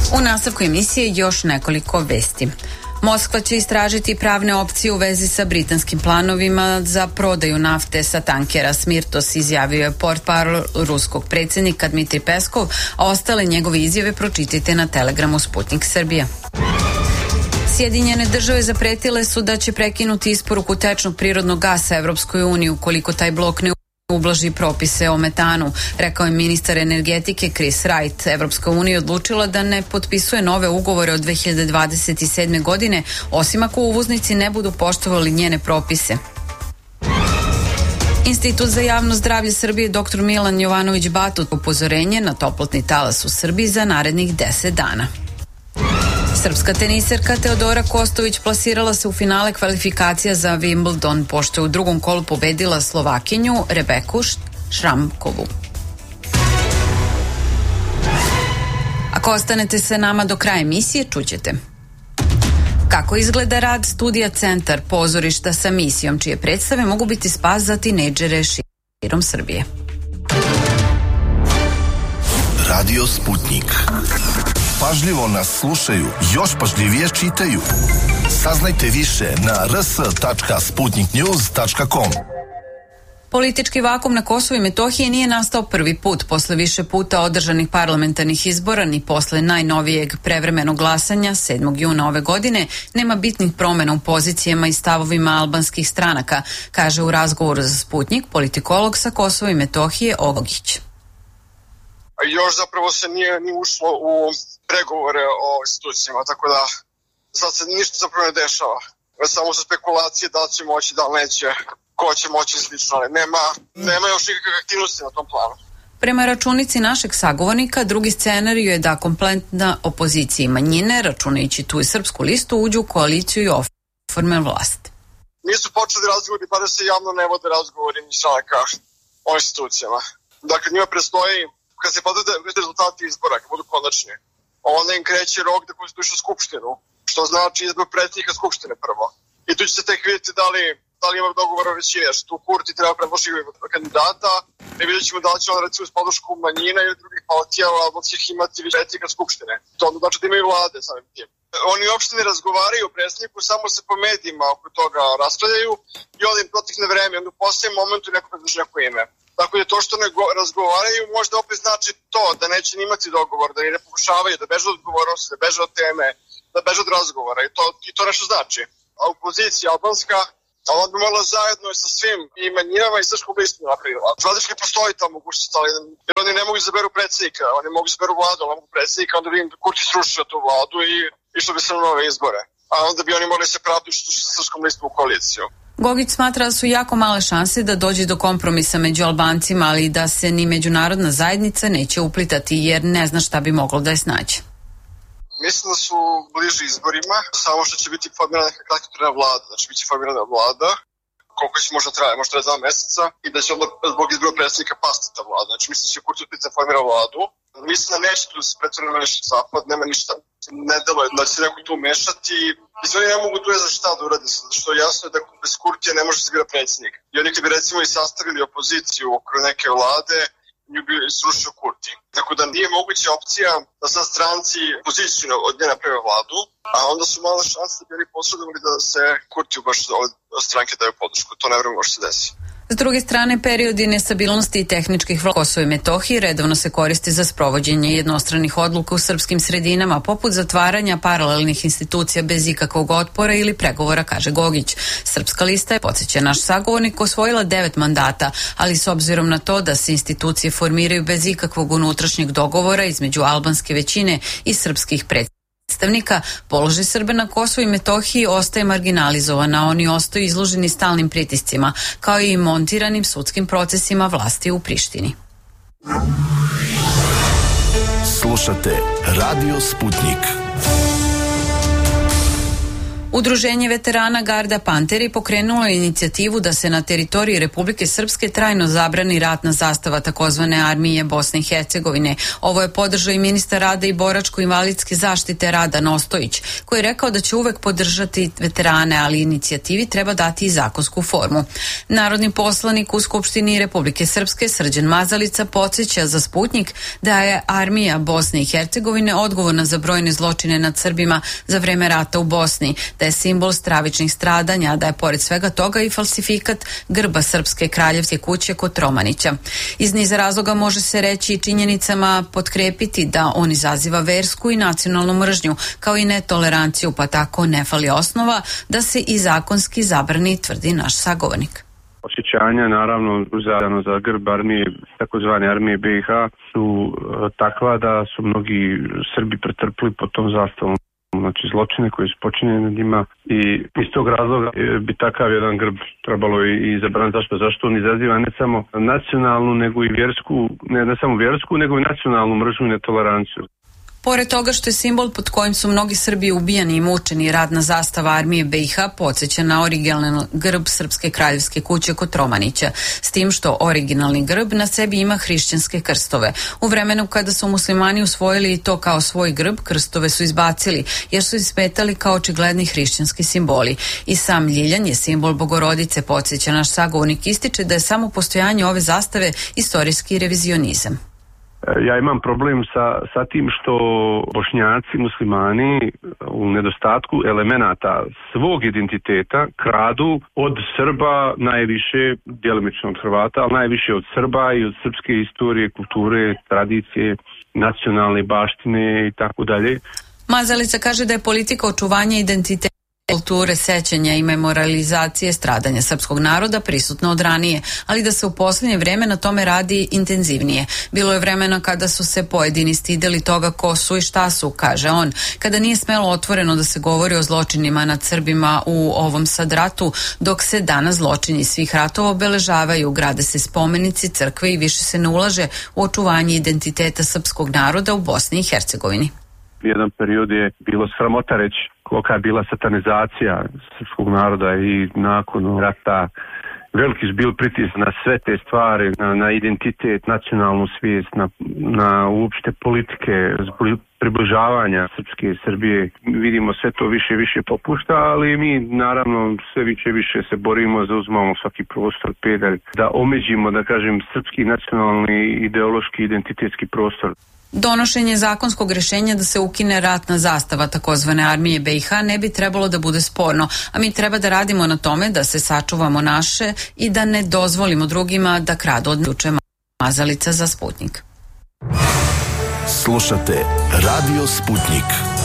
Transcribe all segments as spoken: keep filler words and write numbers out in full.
U nastavku emisije još nekoliko vesti. Moskva će istražiti pravne opcije u vezi sa britanskim planovima za prodaju nafte sa tankera Smirtos, izjavio je portparol ruskog predsjednika Dmitrij Peskov, a ostale njegove izjave pročitajte na Telegramu Sputnik Srbija. Sjedinjene države zapretile su da će prekinuti isporuku tečnog prirodnog gasa Evropskoj uniji ukoliko taj blok ne ublaži propise o metanu, rekao je ministar energetike Chris Wright. Evropska unija odlučila da ne potpisuje nove ugovore od dve hiljade dvadeset sedme. godine, osim ako uvoznici ne budu poštovali njene propise. Institut za javno zdravlje Srbije dr Milan Jovanović Batut upozorenje na toplotni talas u Srbiji za narednih deset dana. Srpska teniserka Teodora Kostović plasirala se u finale kvalifikacija za Wimbledon, pošto je u drugom kolu pobedila Slovakinju Rebeku Šramkovu. Ako ostanete sa nama do kraja emisije, čućete kako izgleda rad Studija Centar pozorišta sa misijom, čije predstave mogu biti spas za tinejdžere širom Srbije. Radio Sputnik. Pažljivo nas slušaju, još pažljivije čitaju. Saznajte više na r s tačka sputnik news tačka com. Politički vakum na Kosovu i Metohiji nije nastao prvi put. Posle više puta održanih parlamentarnih izbora ni posle najnovijeg prevremenog glasanja sedmog juna ove godine nema bitnih promjena u pozicijama i stavovima albanskih stranaka, kaže u razgovoru za Sputnik politikolog sa Kosova i Metohije Ogić. Još zapravo se nije ni ušlo u pregovore o institucijama, tako da sad se ništa zapravo ne dešava. Samo su spekulacije da li će moći, da li neće, ko će moći i slično, ali nema, nema još nikakve aktivnosti na tom planu. Prema računici našeg sagovornika, drugi scenarij je da kompletna opozicija i manjine, računajući tu i Srpsku listu, uđu u koaliciju i oforme vlast. Nisu počeli razgovori, pa da se javno ne vode razgovori ni stranaka o institucijama. Dakle, njima predstoji, kad se podade rezultati izbora, kad budu konačni, onda im kreće rok da konstituišu skupštinu, što znači izbor predsjednika skupštine prvo. I tu će se tek vidjeti da li, da li ima dogovora većine, što tu Kurti treba predložiti kandidata, i vidjet ćemo da li će on recimo s podršku manjina ili drugih partija albanskih imati predsjednika skupštine. To znači da imaju vlade samim tim. Oni uopšte ne razgovaraju o predsjedniku, samo se po medijima oko toga raspravljaju i onda im protekne vreme, onda u posljednjem momentu neko predloži neko ime. Tako da to što ne razgovaraju možda opet znači to da neće imati dogovor, da ne pokušavaju, da beže od odgovornosti, da beže od teme, da beže od razgovora i to, i to nešto znači. A opozicija albanska, ona bi morala zajedno sa svim i manjinama i srpskom listom napravila. Zvadiški postoji ta mogućnost, ali jer oni ne mogu izaberu predsjednika, oni mogu izaberu vladu, ali ne mogu predsjednika, onda bi im Kurti srušio tu vladu i išlo bi se na nove izbore. A onda bi oni morali se praviti što su sa srpskom listom u koaliciju. Gogić smatra da su jako male šanse da dođe do kompromisa među Albancima, ali i da se ni međunarodna zajednica neće uplitati jer ne zna šta bi moglo da je snađe. Mislim da su bliži izborima, samo što će biti formirana neka kratkotrajna vlada, znači biće formirana vlada, koliko će možda traje, možda traje dva meseca i da će onda zbog izbora predsjednika pasti ta vlada. Znači mislim da će Kurti uspjeti da formira vladu. Mislim da neće tu se pretvoreno nešto zapad, nema ništa, ne delo je da će se neko tu mešati i sve oni ne mogu tu je za šta da uradi, zato što jasno je da bez Kurtija ne može se bira predsjednik. I oni kad bi recimo i sastavili opoziciju oko neke vlade, nju bi srušio Kurti. Tako da nije moguća opcija da sad stranci opoziciju od nje naprave vladu, a onda su male šanse da bi oni posredovali da se Kurtiju baš od stranke daju podršku. To ne vreme može se desiti. S druge strane, periodi nestabilnosti i tehničkih vlada Kosova i Metohije redovno se koristi za sprovođenje jednostranih odluka u srpskim sredinama, poput zatvaranja paralelnih institucija bez ikakvog otpora ili pregovora, kaže Gogić. Srpska lista je, podsjeća naš sagovornik, osvojila devet mandata, ali s obzirom na to da se institucije formiraju bez ikakvog unutrašnjeg dogovora između albanske većine i srpskih predstavnika, predstavnika, položaj Srba na Kosovu i Metohiji ostaje marginalizovan, a oni ostaju izloženi stalnim pritiscima, kao i montiranim sudskim procesima vlasti u Prištini. Slušate Radio Sputnik. Udruženje veterana Garda Panteri pokrenulo je inicijativu da se na teritoriji Republike Srpske trajno zabrani ratna zastava takozvane armije Bosne i Hercegovine. Ovo je podržao i ministar rada i boračko-invalidske zaštite Rada Nostojić, koji je rekao da će uvek podržati veterane, ali inicijativi treba dati i zakonsku formu. Narodni poslanik u Skupštini Republike Srpske Srđan Mazalica podsjeća za Sputnjik da je armija Bosne i Hercegovine odgovorna za brojne zločine nad Srbima za vreme rata u Bosni, da je simbol stravičnih stradanja, da je pored svega toga i falsifikat grba Srpske kraljevske kuće Kotromanića. Iz niza razloga može se reći i činjenicama potkrepiti da on izaziva versku i nacionalnu mržnju, kao i netoleranciju, pa tako ne fali osnova da se i zakonski zabrani, tvrdi naš sagovornik. Osjećanja naravno za, za grb armije, takozvane armije B i H su e, takva da su mnogi Srbi pretrpili pod tom zastavom. Znači zločine koje su počinjene nad njima i iz tog razloga bi takav jedan grb trebalo i, i zabraniti. Zašto? Zašto on izaziva ne samo nacionalnu nego i vjersku, ne, ne samo vjersku nego i nacionalnu mržnju i netoleranciju. Pored toga što je simbol pod kojim su mnogi Srbi ubijani i mučeni, radna zastava armije B i H podsjeća na originalni grb Srpske kraljevske kuće Kotromanića, s tim što originalni grb na sebi ima hrišćanske krstove. U vremenu kada su muslimani usvojili to kao svoj grb, krstove su izbacili, jer su ismetali kao očigledni hrišćanski simboli. I sam ljiljan je simbol Bogorodice, podsjeća naš sagovornik, ističe da je samo postojanje ove zastave istorijski revizionizam. Ja imam problem sa, sa tim što Bošnjaci, muslimani u nedostatku elemenata svog identiteta kradu od Srba, najviše, djelomično od Hrvata, ali najviše od Srba i od srpske istorije, kulture, tradicije, nacionalne baštine i tako dalje. Mazalica kaže da je politika očuvanja identiteta, kulture, sećanja i memorializacije stradanja srpskog naroda prisutna od ranije, ali da se u posljednje vrijeme na tome radi intenzivnije. Bilo je vremena kada su se pojedini stideli toga ko su i šta su, kaže on, kada nije smelo otvoreno da se govori o zločinima nad Srbima u ovom sad ratu, dok se danas zločini svih ratova obeležavaju, grade se spomenici, crkve i više se ne ulaže u očuvanje identiteta srpskog naroda u Bosni i Hercegovini. Jedan period je bilo sramota reći kolika je bila satanizacija srpskog naroda i nakon rata veliki su bili pritisk na sve te stvari, na, na identitet, nacionalnu svijest, na, na uopšte politike, približavanja Srpske i Srbije. Vidimo sve to više i više popušta, ali mi naravno sve više i više se borimo, zauzmamo svaki prostor, pedalj, da omeđimo, da kažem, srpski nacionalni ideološki identitetski prostor. Donošenje zakonskog rješenja da se ukine ratna zastava takozvane armije B i H ne bi trebalo da bude sporno, a mi treba da radimo na tome da se sačuvamo naše i da ne dozvolimo drugima da kradu od juče. Mazalica za Sputnjik. Slušate Radio Sputnjik.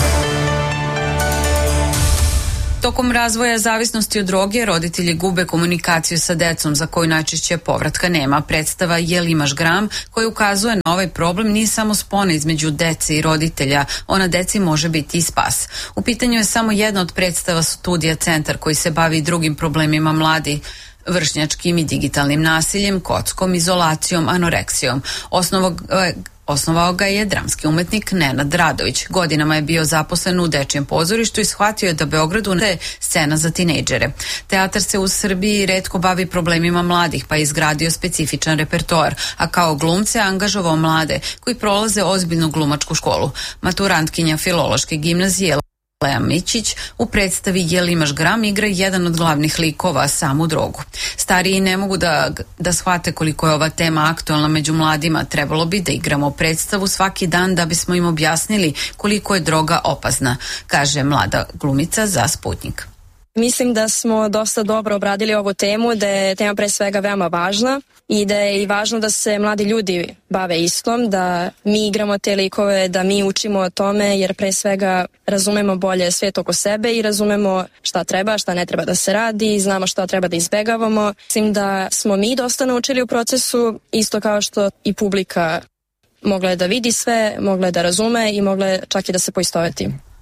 Tokom razvoja zavisnosti od droge, roditelji gube komunikaciju sa decom za koju najčešće povratka nema. Predstava Jel imaš gram, koja ukazuje na ovaj problem, nije samo spona između dece i roditelja, ona deci može biti i spas. U pitanju je samo jedna od predstava studija Centar koji se bavi drugim problemima mladi, vršnjačkim i digitalnim nasiljem, kockom, izolacijom, anoreksijom. Osnovog Osnovao ga je dramski umetnik Nenad Radović. Godinama je bio zaposlen u dečijem pozorištu i shvatio je da Beogradu ne je scena za tinejdžere. Teatar se u Srbiji retko bavi problemima mladih, pa je izgradio specifičan repertoar, a kao glumce angažovao mlade koji prolaze ozbiljnu glumačku školu. Maturantkinja Filološke gimnazije Lea Mićić u predstavi Jel imaš gram igra jedan od glavnih likova, samu drogu. Stariji ne mogu da, da shvate koliko je ova tema aktualna među mladima. Trebalo bi da igramo predstavu svaki dan da bismo im objasnili koliko je droga opasna, kaže mlada glumica za Sputnjik. Mislim da smo dosta dobro obradili ovu temu, da je tema pre svega veoma važna i da je i važno da se mladi ljudi bave istom, da mi igramo te likove, da mi učimo o tome, jer pre svega razumemo bolje svijet oko sebe i razumemo šta treba, šta ne treba da se radi i znamo šta treba da izbegavamo. Mislim da smo mi dosta naučili u procesu, isto kao što i publika mogla je da vidi sve, mogla je da razume i mogla je čak i da se poistoveti.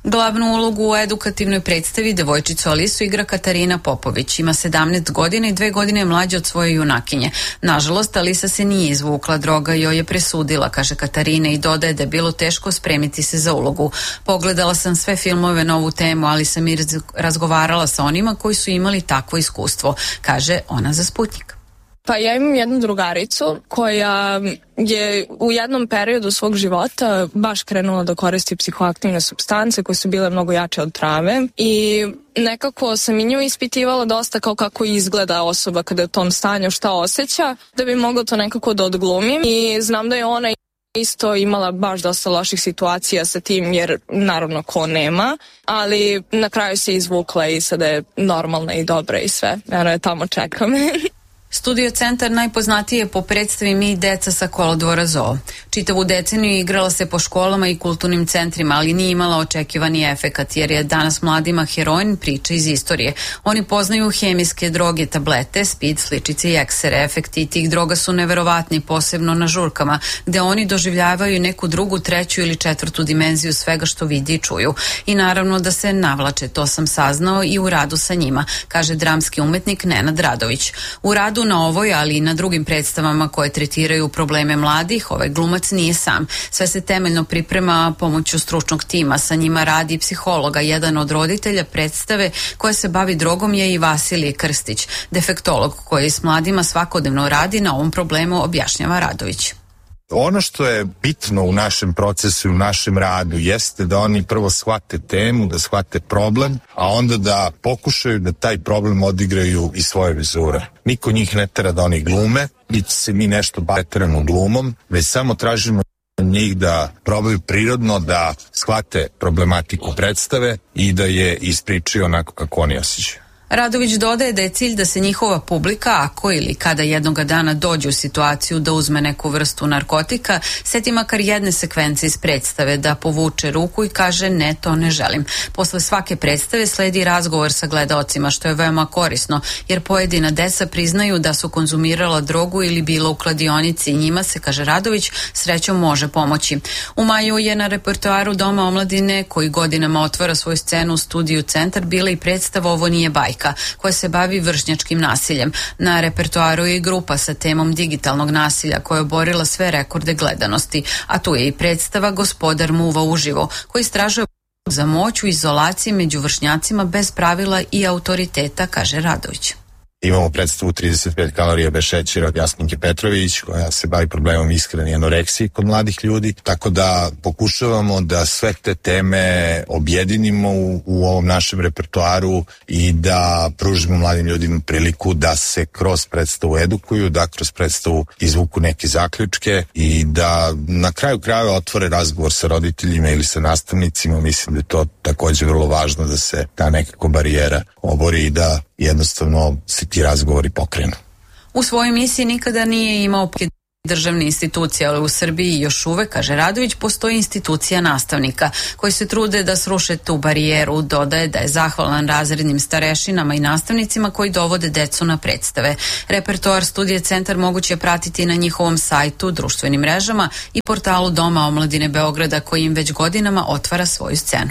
Glavnu ulogu u edukativnoj predstavi Devojčicu Alisu igra Katarina Popović. Ima sedamnaest godina i dve godine je mlađa od svoje junakinje. Nažalost, Alisa se nije izvukla, droga joj je presudila, kaže Katarina i dodaje da je bilo teško spremiti se za ulogu. Pogledala sam sve filmove na ovu temu, ali sam i razgovarala sa onima koji su imali takvo iskustvo, kaže ona za Sputnik. Pa ja imam jednu drugaricu koja je u jednom periodu svog života baš krenula da koristi psihoaktivne supstance koje su bile mnogo jače od trave i nekako sam i nju ispitivala dosta kao kako izgleda osoba kada je u tom stanju, šta osjeća, da bi mogla to nekako da odglumim i znam da je ona isto imala baš dosta loših situacija sa tim jer naravno ko nema, ali na kraju se izvukla i sada je normalna i dobra i sve. Eno je tamo čeka me. Studio Centar najpoznatiji je po predstavi Mi i deca sa kolodvora Zoo. Čitavu deceniju igrala se po školama i kulturnim centrima, ali nije imala očekivani efekat, jer je danas mladima heroin priča iz istorije. Oni poznaju hemijske droge, tablete, speed, sličice i eksere. Efekti tih droga su neverovatni, posebno na žurkama, gde oni doživljavaju neku drugu, treću ili četvrtu dimenziju svega što vidi i čuju. I naravno da se navlače, to sam saznao i u radu sa njima, kaže dramski umetnik Nenad Radović. U radu na ovoj, ali i na drugim predstavama koje tretiraju probleme mladih, ovaj glumac nije sam. Sve se temeljno priprema pomoću stručnog tima. Sa njima radi i psihologa. Jedan od roditelja predstave koja se bavi drogom je i Vasilije Krstić, defektolog koji s mladima svakodnevno radi na ovom problemu, objašnjava Radović. Ono što je bitno u našem procesu, u našem radu, jeste da oni prvo shvate temu, da shvate problem, a onda da pokušaju da taj problem odigraju iz svoje vizure. Niko njih ne tera da oni glume, niti se mi nešto bateramo glumom, već samo tražimo njih da probaju prirodno da shvate problematiku predstave i da je ispričaju onako kako oni osjećaju. Radović dodaje da je cilj da se njihova publika, ako ili kada jednoga dana dođe u situaciju da uzme neku vrstu narkotika, seti makar jedne sekvence iz predstave, da povuče ruku i kaže ne, to ne želim. Posle svake predstave sledi razgovor sa gledaocima, što je veoma korisno, jer pojedina deca priznaju da su konzumirala drogu ili bila u kladionici i njima se, kaže Radović, srećom može pomoći. U maju je na repertoaru Doma omladine, koji godinama otvara svoju scenu u Studiju Centar, bila i predstava Ovo nije bajka, koja se bavi vršnjačkim nasiljem. Na repertoaru je i grupa sa temom digitalnog nasilja koja je oborila sve rekorde gledanosti, a tu je i predstava Gospodar muva uživo, koji istražuje za moć u izolaciji među vršnjacima bez pravila i autoriteta, kaže Radović. Imamo predstavu trideset pet kalorija bez šećera od Jasminke Petrović, koja se bavi problemom ishrane i anoreksije kod mladih ljudi, tako da pokušavamo da sve te teme objedinimo u, u ovom našem repertoaru i da pružimo mladim ljudima priliku da se kroz predstavu edukuju, da kroz predstavu izvuku neke zaključke i da na kraju krajeva otvore razgovor sa roditeljima ili sa nastavnicima. Mislim da je to takođe vrlo važno da se ta nekako barijera obori i da jednostavno se ti razgovori pokrenu. U svojoj misiji nikada nije imao državne institucije, ali u Srbiji još uvek, kaže Radović, postoji institucija nastavnika koji se trude da sruše tu barijeru. Dodaje da je zahvalan razrednim starešinama i nastavnicima koji dovode decu na predstave. Repertoar Studije Centar moguće je pratiti na njihovom sajtu, društvenim mrežama i portalu Doma omladine Beograda, koji im već godinama otvara svoju scenu.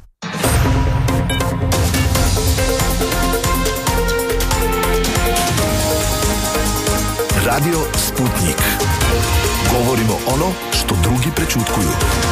Radio Sputnik. Govorimo ono što drugi prećutkuju.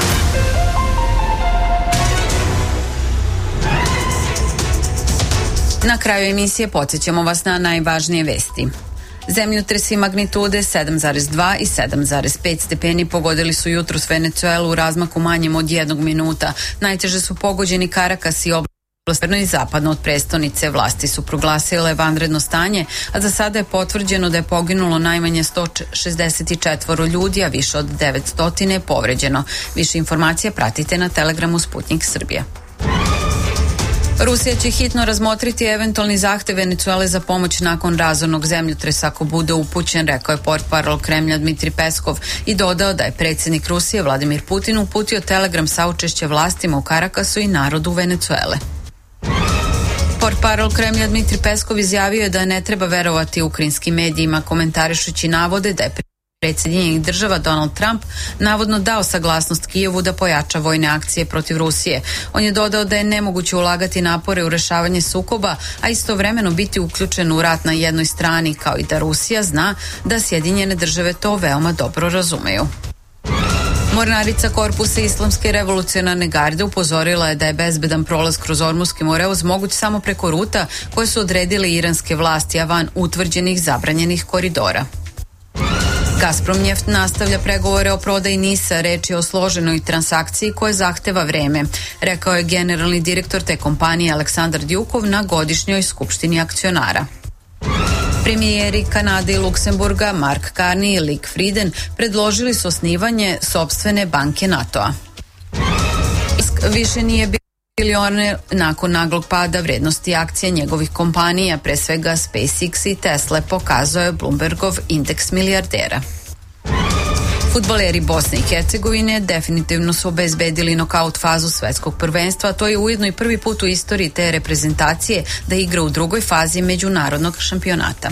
Na kraju emisije podsjećamo vas na najvažnije vesti. Zemljotresi magnitude sedam zarez dva i sedam zarez pet stepeni pogodili su jutros Venecuelu u razmaku manjem od jednog minuta. Najteže su pogođeni Karakas i oblast severno i zapadno od prestonice. Vlasti su proglasile vanredno stanje, a za sada je potvrđeno da je poginulo najmanje sto šezdeset četiri ljudi, a više od devetsto je povređeno. Više informacija pratite na Telegramu Sputnik Srbija. Rusija će hitno razmotriti eventualni zahtev Venecuele za pomoć nakon razornog zemljotresa ako bude upućen, rekao je portparol Kremlja Dmitri Peskov i dodao da je predsjednik Rusije Vladimir Putin uputio telegram saučešća vlastima u Karakasu i narodu Venecuele. Portparol Kremlja Dmitri Peskov izjavio je da ne treba verovati ukrajinskim medijima, komentarišući navode da je Predsjedinjenih država Donald Trump navodno dao saglasnost Kijevu da pojača vojne akcije protiv Rusije. On je dodao da je nemoguće ulagati napore u rešavanje sukoba, a istovremeno biti uključen u rat na jednoj strani, kao i da Rusija zna da Sjedinjene države to veoma dobro razumeju. Mornarica Korpusa Islamske revolucionarne garde upozorila je da je bezbedan prolaz kroz Ormuski moreoz moguć samo preko ruta koje su odredile iranske vlasti, a van utvrđenih zabranjenih koridora. Gazprom Neft nastavlja pregovore o prodaji NIS-a, reč je o složenoj transakciji koja zahteva vreme, rekao je generalni direktor te kompanije Aleksandar Djukov na godišnjoj skupštini akcionara. Premijeri Kanade i Luksemburga Mark Carney i Lik Frieden predložili su osnivanje sopstvene banke NATO-a. Više nije bilioner nakon naglog pada vrednosti akcija njegovih kompanija, pre svega SpaceX i Tesla, pokazao je Bloombergov indeks milijardera. Fudbaleri Bosne i Hercegovine definitivno su obezbedili nokaut fazu svetskog prvenstva, to je ujedno i prvi put u istoriji te reprezentacije da igra u drugoj fazi međunarodnog šampionata.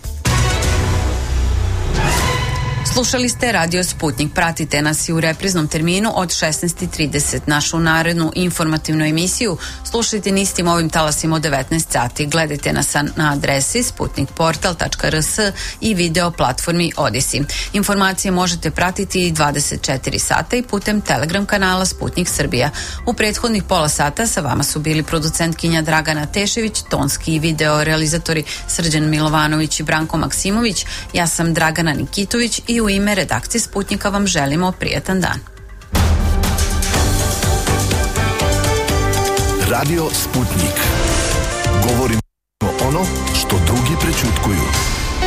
Slušali ste Radio Sputnik. Pratite nas i u repriznom terminu od šesnaest i trideset. Našu narednu informativnu emisiju slušajte na istim ovim talasima od devetnaest sati. Gledajte nas na adresi sputnikportal tačka r s i video platformi Odisi. Informacije možete pratiti dvadeset četiri sata i putem Telegram kanala Sputnik Srbija. U prethodnih pola sata sa vama su bili producentkinja Dragana Tešević, tonski i video realizatori Srđan Milovanović i Branko Maksimović. Ja sam Dragana Nikitović i u ime redakcije Sputnika vam želimo prijatan dan. Radio Sputnik. Govorimo ono što drugi prećutkuju.